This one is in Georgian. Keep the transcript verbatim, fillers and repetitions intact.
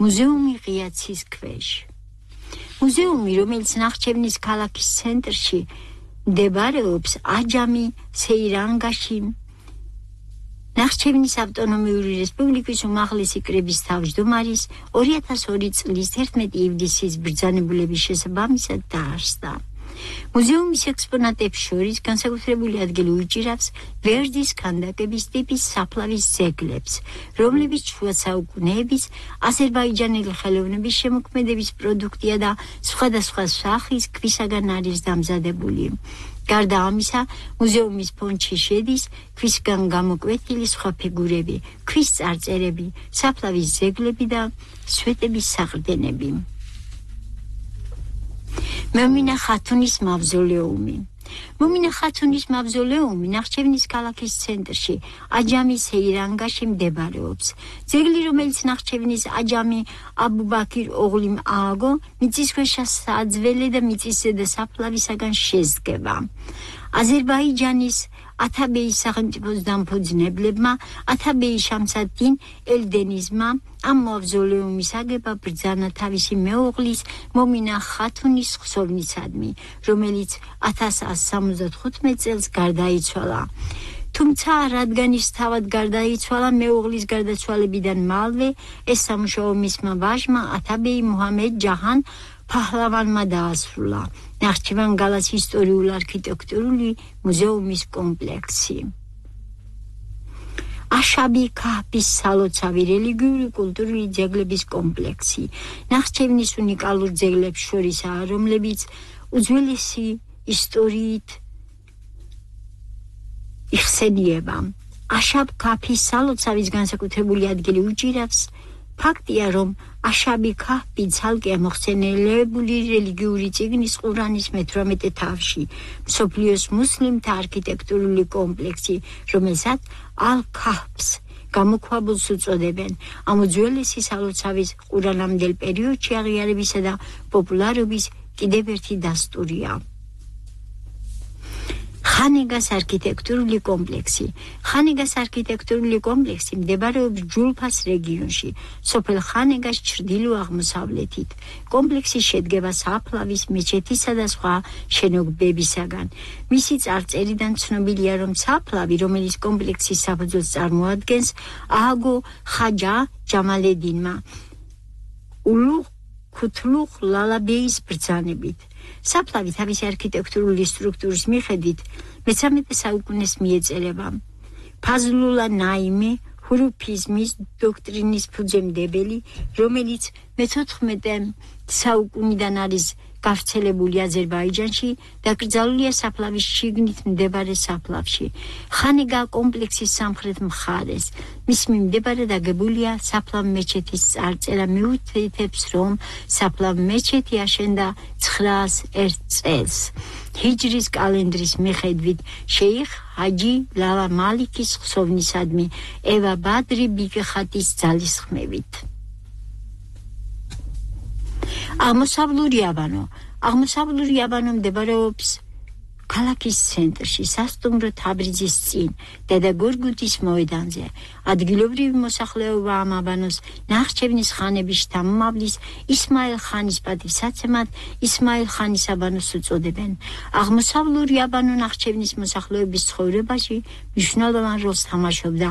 მუზეუმი ღია ცის ქვეშ. მუზეუმი, რომელიც ნახჩევნის ქალაქის ცენტრში მდებარეობს, აჯამი სეირანგაში, ნახჩევნის ავტონომიური რესპუბლიკის უმაღლესი კრების თავმჯდომარის ორი ათას ორი წლის ერთმეტი ივლისის ბრძანებულების შესაბამისად დაარსდა. მუზეუმის ექსპონატებს შორის განსაკუთრებული ადგილი უჭირავს ვერდის ქანდაკების ტიპის საფლავის ძეგლებს, რომლებიც შუა საუკუნეების აზერბაიჯანელი ხელოვნების შემოქმედების პროდუქტია და სხვადასხვა სახის ქვისაგან არის დამზადებული. გარდა ამისა, მუზეუმის ფონდში შედის ქვისგან გამოკვეთილი სხვა ფიგურები, ქვის წარწერები, საფლავის ძეგლები და სვეტების საყრდენები. მომინა ხათუნის მავზოლეუმი. მომინა ხათუნის მავზოლეუმი ნახჩევნის ქალაქის ცენტრში, აჯამის სეირანგაში მდებარეობს. ძეგლი, რომელიც ნახჩევნის აჯამი აბუბაქირ ოღლიმ ააგო, მიწისქვეშა საძველე და მიწისზედა საფლავისაგან შედგება. აზერბაიჯანის ათაბეის სახელმწიფოს დამფუძნებლებმა, ათაბეი შამსად-დინ ელდენიზმა ამ მავზოლეუმის აგება ბრძანა თავისი მეუღლის მომინა ხათუნის ხსოვნისადმი, რომელიც ათას ასი სამოცდათხუთმეტ წელს გარდაიცვალა. თუმცა, რადგან ის თავად გარდაიცვალა მეუღლის გარდაცვალებიდან მალვე, ეს სამუშაო მისმა ვაჟმა ათაბეი მუჰამედ ჯაჰან ფაჰლავანმა დაასრულა. ნახჩევან გალას ისტორიულ-არქიტექტურული მუზეუმის კომპლექსი. აშაბი ქაჰფის სალოცავი რელიგიური კულტურული ძეგლების კომპლექსი. ნახჩევნის უნიკალურ ძეგლებს შორისაა, რომლებიც უძველესი ისტორიით იხსენიება. აშაბ ქაჰფის სალოცავის განსაკუთრებული ადგილი უჭირავს ფაქტია, რომ აშაბი ქაჰფი ცალკე მოხსენიებული რელიგიური წიგნის ყურანის მეთვრამეტე თავში, მსოფლიოს მუსლიმთა არქიტექტურული კომპლექსი, რომელსაც ალ-ქაჰფს გამოქვაბულს უწოდებენ. ამ უძველესი სალოცავის ყურანამდელ პერიოდში აღიარებისა და პოპულარობის კიდევ ერთი დასტურია. ხანეგას არქიტექტურული კომპლექსი. ხანეგას არქიტექტურული კომპლექსი მდებარეობს ჯულფას რეგიონში, სოფელ ხანეგას ჩრდილო-აღმოსავლეთით. კომპლექსი შედგება საფლავის, მეჩეთისა და სხვა შენობებისაგან. მისი წარწერიდან ცნობილია, რომ საფლავი, რომელიც კომპლექსის საფუძველს წარმოადგენს, ააგო ხაჯა ჯამალედინმა ულუღ ქუთლუღ ლალაბეის ბრძანებით. საფლავი თავისი არქიტექტურული სტრუქტურის მიხედვით მესამედე საუკუნეს მიეწერება. ფაზლულა ნაიმი ჰურუფიზმის დოქტრინის ფუძემდებელი, რომელიც მეთოთხმეტე საუკუნიდან არის გავრცელებული აზერბაიჯანში, დაკრძალულია საფლავის შიგნით მდებარე საფლავში. ხანეგა კომპლექსის სამხრეთ მხარეს. მის მიმდებარედ აგებულია საფლავ მეჩეთის წარწერა მიუთითებს, რომ საფლავ მეჩეთი აშენდა ცხრაას ერთ წელს. ჰიჯრის კალენდრის მიხედვით შეიხ ჰაჯი ლალა მალიკის ხსოვნისადმი ევა ბადრი ბიგეხატის ძალისხმევით. აღმოსავლური აბანო. აღმოსავლური აბანო მდებარეობს ქალაქის ცენტრში, სასტუმრო თაბრიზის წინ, დედა გორგუდის მოედანზე. ადგილობრივი მოსახლეობა ამ აბანოს ნახჩევნის ხანების შთამომავლის ისმაილ ხანის პატივსაცემად ისმაილ ხანის აბანოს უწოდებენ. აღმოსავლური აბანო ნახჩევნის მოსახლეობის ცხოვრებაში მნიშვნელოვან როლს თამაშობდა